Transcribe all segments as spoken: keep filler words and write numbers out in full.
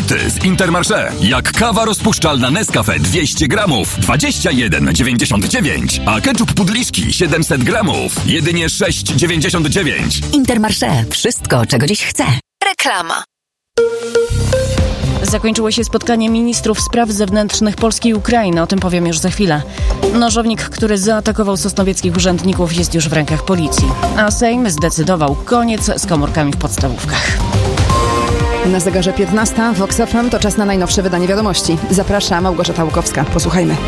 Oferty z Intermarché. Jak kawa rozpuszczalna Nescafe dwieście gramów, dwadzieścia jeden dziewięćdziesiąt dziewięć, a ketchup Pudliszki siedemset gramów, jedynie sześć dziewięćdziesiąt dziewięć. Intermarché. Wszystko, czego dziś chcę. Reklama. Zakończyło się spotkanie ministrów spraw zewnętrznych Polski i Ukrainy. O tym powiem już za chwilę. Nożownik, który zaatakował sosnowieckich urzędników, jest już w rękach policji. A Sejm zdecydował koniec z komórkami w podstawówkach. Na zegarze piętnasta, Vox F M, to czas na najnowsze wydanie wiadomości. Zaprasza Małgorzata Łukowska. Posłuchajmy.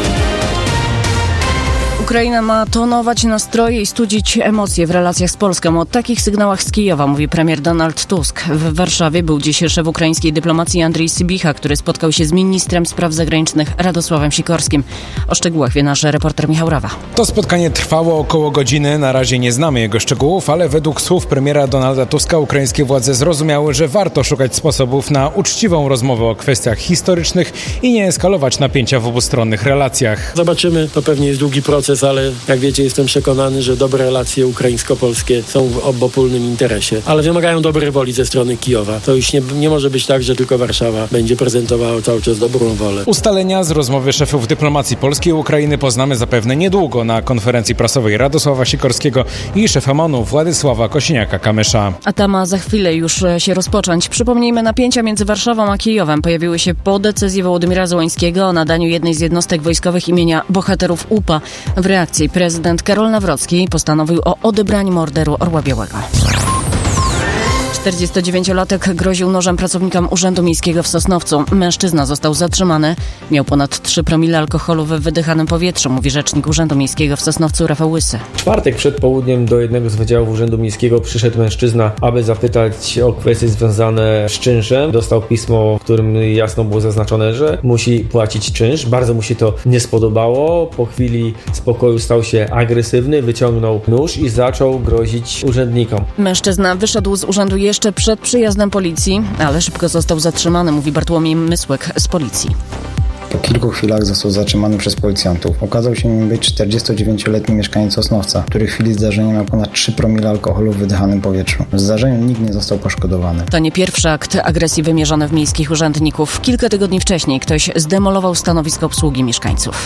Ukraina ma tonować nastroje i studzić emocje w relacjach z Polską. O takich sygnałach z Kijowa mówi premier Donald Tusk. W Warszawie był dziś szef ukraińskiej dyplomacji Andrzej Sybicha, który spotkał się z ministrem spraw zagranicznych Radosławem Sikorskim. O szczegółach wie nasz reporter Michał Rawa. To spotkanie trwało około godziny. Na razie nie znamy jego szczegółów, ale według słów premiera Donalda Tuska ukraińskie władze zrozumiały, że warto szukać sposobów na uczciwą rozmowę o kwestiach historycznych i nie eskalować napięcia w obustronnych relacjach. Zobaczymy, to pewnie jest długi proces, ale jak wiecie, jestem przekonany, że dobre relacje ukraińsko-polskie są w obopólnym interesie, ale wymagają dobrej woli ze strony Kijowa. To już nie, nie może być tak, że tylko Warszawa będzie prezentowała cały czas dobrą wolę. Ustalenia z rozmowy szefów dyplomacji Polski i Ukrainy poznamy zapewne niedługo na konferencji prasowej Radosława Sikorskiego i szefa M O N-u Władysława Kosiniaka-Kamysza. A ta ma za chwilę już się rozpocząć. Przypomnijmy, napięcia między Warszawą a Kijowem pojawiły się po decyzji Wołodymyra Zełańskiego o nadaniu jednej z jednostek wojskowych imienia bohaterów U P A. W reakcji prezydent Karol Nawrocki postanowił o odebraniu orderu Orła Białego. czterdziestodziewięciolatek groził nożem pracownikom Urzędu Miejskiego w Sosnowcu. Mężczyzna został zatrzymany. Miał ponad trzy promile alkoholu we wydychanym powietrzu, mówi rzecznik Urzędu Miejskiego w Sosnowcu Rafał Łysy. W czwartek przed południem do jednego z wydziałów Urzędu Miejskiego przyszedł mężczyzna, aby zapytać o kwestie związane z czynszem. Dostał pismo, w którym jasno było zaznaczone, że musi płacić czynsz. Bardzo mu się to nie spodobało. Po chwili spokoju stał się agresywny, wyciągnął nóż i zaczął grozić urzędnikom. Mężczyzna wyszedł z urzędu jeszcze przed przyjazdem policji, ale szybko został zatrzymany, mówi Bartłomiej Mysłek z policji. Po kilku chwilach został zatrzymany przez policjantów. Okazał się nim być czterdziestodziewięcioletni mieszkaniec Sosnowca, który w chwili zdarzenia miał ponad trzy promile alkoholu w wydychanym powietrzu. W zdarzeniu nikt nie został poszkodowany. To nie pierwszy akt agresji wymierzony w miejskich urzędników. Kilka tygodni wcześniej ktoś zdemolował stanowisko obsługi mieszkańców.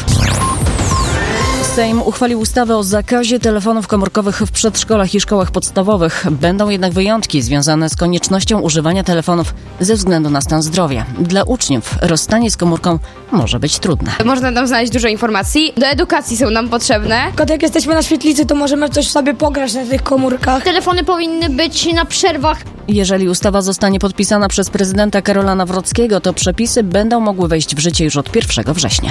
Sejm uchwalił ustawę o zakazie telefonów komórkowych w przedszkolach i szkołach podstawowych. Będą jednak wyjątki związane z koniecznością używania telefonów ze względu na stan zdrowia. Dla uczniów rozstanie z komórką może być trudne. Można tam znaleźć dużo informacji. Do edukacji są nam potrzebne. Jak jesteśmy na świetlicy, to możemy coś sobie pograć na tych komórkach. Telefony powinny być na przerwach. Jeżeli ustawa zostanie podpisana przez prezydenta Karola Nawrockiego, to przepisy będą mogły wejść w życie już od pierwszego września.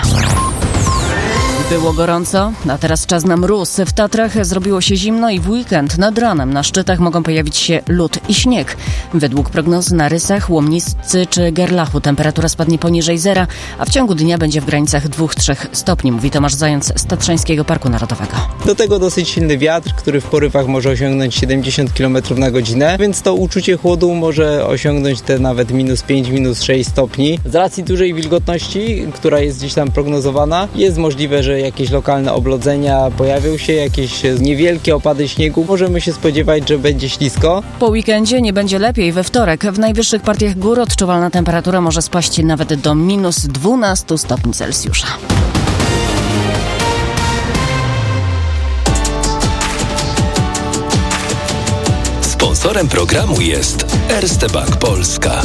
Było gorąco, a teraz czas na mróz. W Tatrach zrobiło się zimno i w weekend nad ranem na szczytach mogą pojawić się lód i śnieg. Według prognoz na Rysach, Łomnicy czy Gerlachu temperatura spadnie poniżej zera, a w ciągu dnia będzie w granicach dwa do trzech stopni, mówi Tomasz Zając z Tatrzańskiego Parku Narodowego. Do tego dosyć silny wiatr, który w porywach może osiągnąć siedemdziesiąt kilometrów na godzinę, więc to uczucie chłodu może osiągnąć te nawet minus pięć, minus sześć stopni. Z racji dużej wilgotności, która jest gdzieś tam prognozowana, jest możliwe, że jakieś lokalne oblodzenia pojawią się, jakieś niewielkie opady śniegu. Możemy się spodziewać, że będzie ślisko. Po weekendzie nie będzie lepiej. We wtorek w najwyższych partiach gór odczuwalna temperatura może spaść nawet do minus dwanaście stopni Celsjusza. Sponsorem programu jest Erste Bank Polska.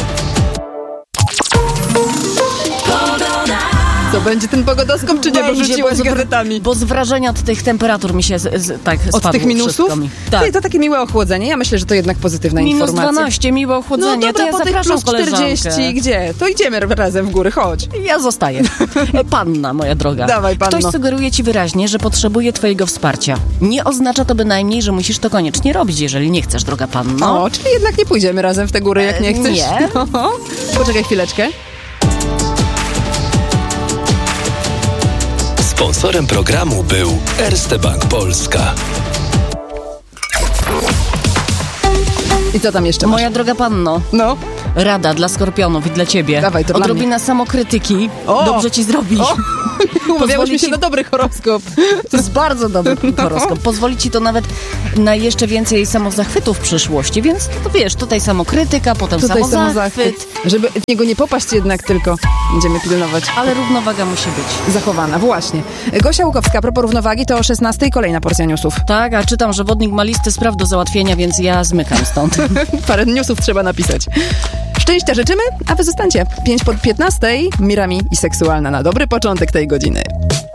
To będzie ten pogodoskop, czy nie? Bo rzuciłaś gazetami. Bo z wrażenia od tych temperatur mi się z, z, tak spadło. Od tych minusów? Mi. Tak. Ty, to takie miłe ochłodzenie. Ja myślę, że to jednak pozytywna minus informacja. minus dwanaście, miłe ochłodzenie. No dobra, to ja po tych zapraszam plus czterdzieści, gdzie? To idziemy razem w góry, chodź. Ja zostaję. Panna, moja droga. Dawaj, panno. Ktoś sugeruje ci wyraźnie, że potrzebuje twojego wsparcia. Nie oznacza to bynajmniej, że musisz to koniecznie robić, jeżeli nie chcesz, droga panno. O, czyli jednak nie pójdziemy razem w te góry, jak nie chcesz. Nie. No. Poczekaj chwileczkę. Sponsorem programu był Erste Bank Polska. I co tam jeszcze Moja masz? droga panno. No? Rada dla skorpionów i dla ciebie. Dawaj, to dla Odrobina samokrytyki. O! Dobrze ci zrobi. Umawiałyśmy się ci... na dobry horoskop. To jest bardzo dobry horoskop. Pozwoli ci to nawet na jeszcze więcej samozachwytów w przyszłości, więc to wiesz, tutaj samokrytyka, potem Tutaj samozachwyt. samozachwyt. Żeby w niego nie popaść jednak tylko będziemy pilnować. Ale równowaga musi być. Zachowana, właśnie. Gosia Łukowska, a propos równowagi, to o szesnastej kolejna porcja newsów. Tak, a czytam, że wodnik ma listy spraw do załatwienia, więc ja zmykam stąd. Parę newsów trzeba napisać. Szczęścia życzymy, a wy zostańcie. pięć po piętnastej, Mirami i seksualna na dobry początek tej godziny.